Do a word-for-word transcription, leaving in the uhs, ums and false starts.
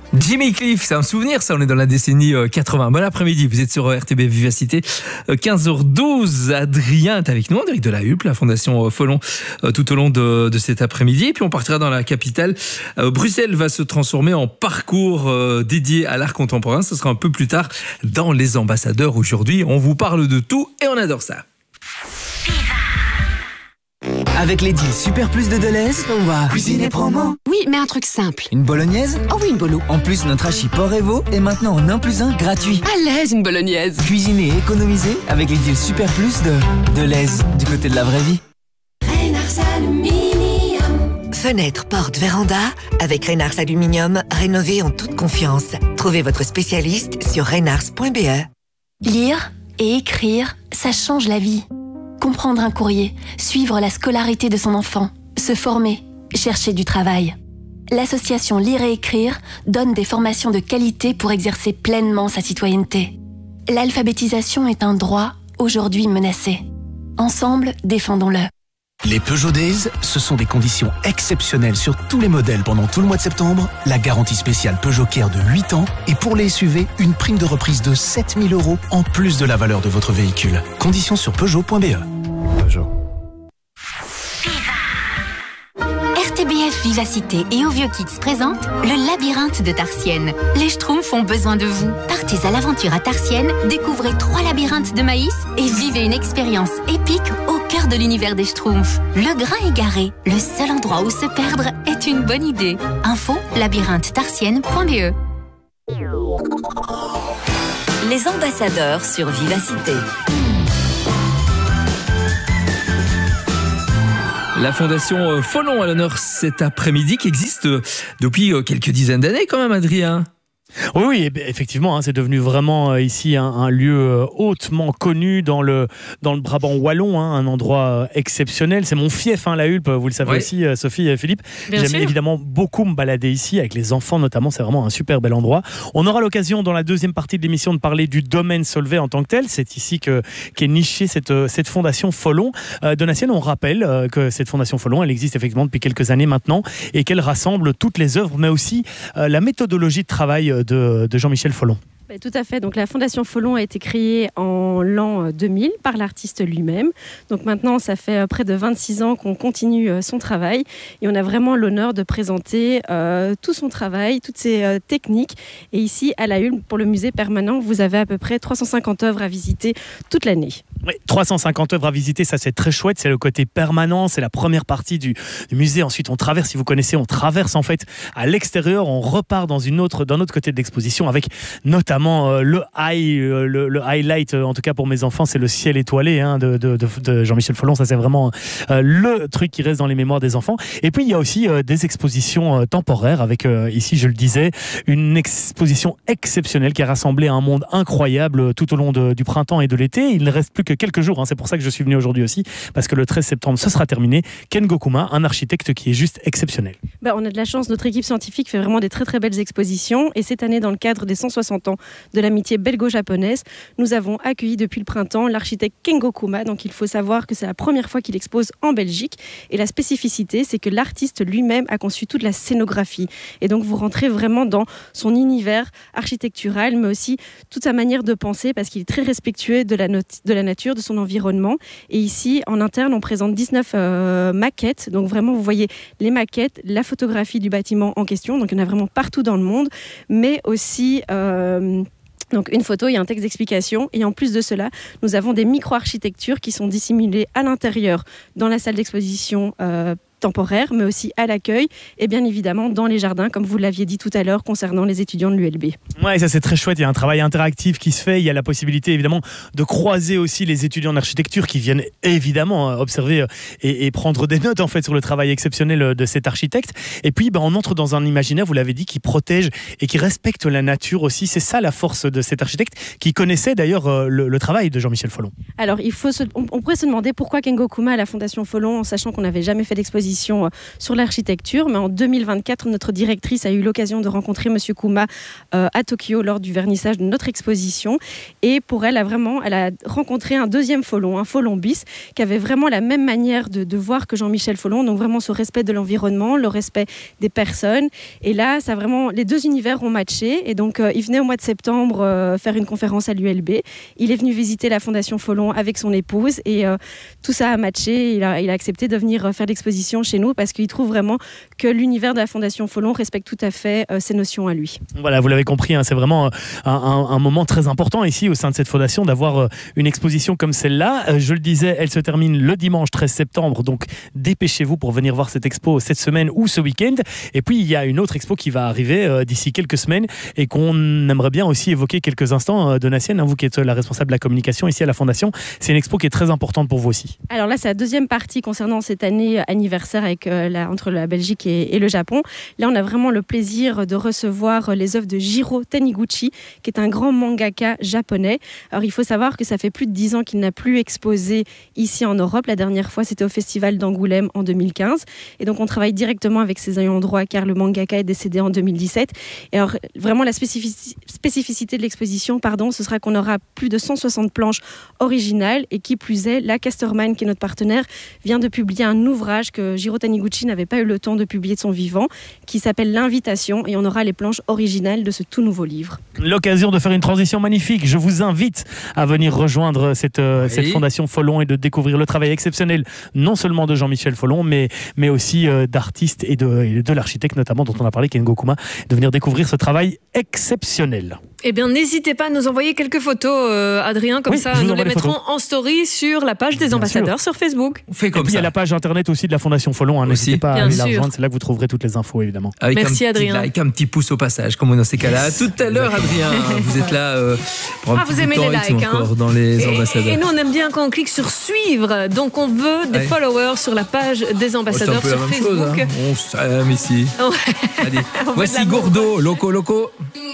Jimmy Cliff, c'est un souvenir, ça, on est dans la décennie quatre-vingts. Bon après-midi, vous êtes sur R T B Vivacité, quinze heures douze. Adrien est avec nous, en direct de la Hulpe, la Fondation Folon, tout au long de, de cet après-midi. Et puis on partira dans la capitale. Bruxelles va se transformer en parcours dédié à l'art contemporain. Ce sera un peu plus tard dans Les Ambassadeurs. Aujourd'hui, on vous parle de tout et on adore ça. Avec les deals Super Plus de Deleuze, on va cuisiner promo. Oui, mais un truc simple. Une bolognaise? Oh oui, une bolo. En plus, notre hachis porc et veau est maintenant en un plus un gratuit. À l'aise, une bolognaise. Cuisiner et économiser avec les deals Super Plus de Deleuze, du côté de la vraie vie. Reynars Aluminium. Fenêtre, porte, véranda, avec Reynars Aluminium, rénovez en toute confiance. Trouvez votre spécialiste sur reynars point b e. Lire et écrire, ça change la vie. Comprendre un courrier, suivre la scolarité de son enfant, se former, chercher du travail. L'association Lire et Écrire donne des formations de qualité pour exercer pleinement sa citoyenneté. L'alphabétisation est un droit aujourd'hui menacé. Ensemble, défendons-le. Les Peugeot Days, ce sont des conditions exceptionnelles sur tous les modèles pendant tout le mois de septembre. La garantie spéciale Peugeot Care de huit ans et pour les S U V, une prime de reprise de sept mille euros en plus de la valeur de votre véhicule. Conditions sur peugeot point b e. Peugeot. R T B F Vivacité et Au Vieux Kids présentent le labyrinthe de Tarsienne. Les Schtroumpfs ont besoin de vous. Partez à l'aventure à Tarsienne, découvrez trois labyrinthes de maïs et vivez une expérience épique au cœur de l'univers des Schtroumpfs. Le grain égaré, le seul endroit où se perdre est une bonne idée. Info labyrinthe tarsienne point b e. Les ambassadeurs sur Vivacité. La Fondation Folon à l'honneur cet après-midi, qui existe depuis quelques dizaines d'années quand même, Adrien. Oui, oui, effectivement, hein, c'est devenu vraiment euh, ici un, un lieu euh, hautement connu dans le, dans le Brabant wallon, hein, un endroit euh, exceptionnel. C'est mon fief, hein, la Hulpe, vous le savez, oui. aussi, euh, Sophie et Philippe. Bien J'aime sûr. évidemment beaucoup me balader ici, avec les enfants notamment, c'est vraiment un super bel endroit. On aura l'occasion dans la deuxième partie de l'émission de parler du domaine Solvay en tant que tel. C'est ici que, qu'est nichée cette, cette fondation Folon. Euh, Donatienne, on rappelle euh, que cette fondation Folon, elle existe effectivement depuis quelques années maintenant et qu'elle rassemble toutes les œuvres, mais aussi euh, la méthodologie de travail De, de Jean-Michel Folon. Tout à fait. Donc, la Fondation Folon a été créée en l'an deux mille par l'artiste lui-même. Donc maintenant, ça fait près de vingt-six ans qu'on continue son travail et on a vraiment l'honneur de présenter euh, tout son travail, toutes ses euh, techniques. Et ici, à la Hulpe, pour le musée permanent, vous avez à peu près trois cent cinquante œuvres à visiter toute l'année. Oui, trois cent cinquante œuvres à visiter, ça c'est très chouette. C'est le côté permanent, c'est la première partie du, du musée. Ensuite, on traverse, si vous connaissez, on traverse en fait à l'extérieur. On repart dans une autre, d'un autre côté de l'exposition avec notamment le high, le, le highlight, en tout cas pour mes enfants, c'est le ciel étoilé hein, de, de, de, de Jean-Michel Folon. Ça, c'est vraiment euh, le truc qui reste dans les mémoires des enfants. Et puis, il y a aussi euh, des expositions euh, temporaires avec, euh, ici, je le disais, une exposition exceptionnelle qui a rassemblé un monde incroyable tout au long de, du printemps et de l'été. Il ne reste plus que quelques jours. Hein. C'est pour ça que je suis venu aujourd'hui aussi, parce que le treize septembre, ce sera terminé. Ken Gokuma, un architecte qui est juste exceptionnel. Bah, on a de la chance. Notre équipe scientifique fait vraiment des très, très belles expositions. Et cette année, dans le cadre des cent soixante ans de l'amitié belgo-japonaise, nous avons accueilli depuis le printemps l'architecte Ken Gokuma. Donc il faut savoir que c'est la première fois qu'il expose en Belgique et la spécificité, c'est que l'artiste lui-même a conçu toute la scénographie et donc vous rentrez vraiment dans son univers architectural mais aussi toute sa manière de penser parce qu'il est très respectueux de la, not- de la nature, de son environnement. Et ici en interne on présente dix-neuf euh, maquettes, donc vraiment vous voyez les maquettes, la photographie du bâtiment en question, donc il y en a vraiment partout dans le monde, mais aussi euh, donc une photo et un texte d'explication. Et en plus de cela, nous avons des micro-architectures qui sont dissimulées à l'intérieur dans la salle d'exposition euh, temporaire, mais aussi à l'accueil et bien évidemment dans les jardins, comme vous l'aviez dit tout à l'heure concernant les étudiants de l'U L B. Ouais, ça c'est très chouette, il y a un travail interactif qui se fait, il y a la possibilité évidemment de croiser aussi les étudiants d'architecture qui viennent évidemment observer et, et prendre des notes en fait sur le travail exceptionnel de cet architecte. Et puis ben, on entre dans un imaginaire, vous l'avez dit, qui protège et qui respecte la nature aussi. C'est ça la force de cet architecte qui connaissait d'ailleurs le, le travail de Jean-Michel Folon. Alors il faut se, on, on pourrait se demander pourquoi Ken Gokuma à la Fondation Folon en sachant qu'on n'avait jamais fait d'exposition exposition sur l'architecture. Mais en deux mille vingt-quatre, notre directrice a eu l'occasion de rencontrer Monsieur Kuma euh, à Tokyo lors du vernissage de notre exposition. Et pour elle, a vraiment, elle a rencontré un deuxième Folon, un Folon bis, qui avait vraiment la même manière de, de voir que Jean-Michel Folon, donc vraiment ce respect de l'environnement, le respect des personnes. Et là, ça vraiment, les deux univers ont matché. Et donc, euh, il venait au mois de septembre euh, faire une conférence à l'U L B. Il est venu visiter la Fondation Folon avec son épouse et euh, tout ça a matché. Il a, il a accepté de venir faire l'exposition chez nous parce qu'il trouve vraiment que l'univers de la Fondation Folon respecte tout à fait euh, ses notions à lui. Voilà, vous l'avez compris, hein, c'est vraiment un, un, un moment très important ici au sein de cette fondation d'avoir euh, une exposition comme celle-là. Euh, je le disais, elle se termine le dimanche treize septembre, donc dépêchez-vous pour venir voir cette expo cette semaine ou ce week-end. Et puis il y a une autre expo qui va arriver euh, d'ici quelques semaines et qu'on aimerait bien aussi évoquer quelques instants. Euh, Donatienne, hein, vous qui êtes la responsable de la communication ici à la Fondation, c'est une expo qui est très importante pour vous aussi. Alors là, c'est la deuxième partie concernant cette année anniversaire avec, euh, la, entre la Belgique et, et le Japon. Là, on a vraiment le plaisir de recevoir les œuvres de Jiro Taniguchi, qui est un grand mangaka japonais. Alors, il faut savoir que ça fait plus de dix ans qu'il n'a plus exposé ici en Europe. La dernière fois, c'était au Festival d'Angoulême en deux mille quinze. Et donc, on travaille directement avec ses ayants droit, car le mangaka est décédé en deux mille dix-sept. Et alors, vraiment, la spécifici- spécificité de l'exposition, pardon, ce sera qu'on aura plus de cent soixante planches originales. Et qui plus est, la Casterman, qui est notre partenaire, vient de publier un ouvrage que Jiro Taniguchi n'avait pas eu le temps de publier de son vivant, qui s'appelle L'Invitation, et on aura les planches originales de ce tout nouveau livre. L'occasion de faire une transition magnifique. Je vous invite à venir rejoindre cette, euh, oui. cette fondation Folon et de découvrir le travail exceptionnel, non seulement de Jean-Michel Folon, mais, mais aussi euh, d'artistes et de, et de l'architecte notamment, dont on a parlé, Kengo Kuma, de venir découvrir ce travail exceptionnel. Eh bien, n'hésitez pas à nous envoyer quelques photos, euh, Adrien, comme oui, ça, nous les mettrons photos. en story sur la page des Bien ambassadeurs sûr. sur Facebook. On fait comme et puis, ça. il y a la page internet aussi de la Fondation Folon, hein, n'hésitez pas Bien à aller sûr. la rejoindre, c'est là que vous trouverez toutes les infos évidemment. Avec Merci un petit Adrien. like, un petit pouce au passage, comme dans ces cas-là. Tout à l'heure, Adrien, vous êtes là euh, pour un Ah, petit vous aimez bout de les temps et tout likes, hein. encore dans les Et, ambassadeurs. et nous, on aime bien quand on clique sur suivre. Donc, on veut des Ouais. followers sur la page des Oh, ambassadeurs c'est un peu sur la même chose, Facebook. hein. On s'aime ici. Ouais. Allez, On fait de voici l'amour. Gourdo, Loco Loco.